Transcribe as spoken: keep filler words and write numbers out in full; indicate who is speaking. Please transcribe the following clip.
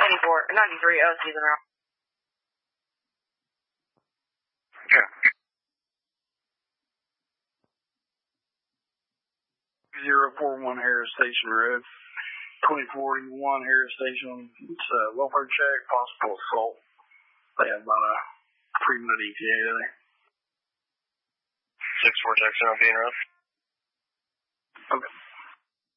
Speaker 1: ninety-four, ninety-three, oh, season route.
Speaker 2: Okay. zero four one Harris Station Road. twenty forty-one Harris Station. It's a welfare check, possible assault. They have about a three minute E T A there.
Speaker 3: six four Jackson on Bean Road.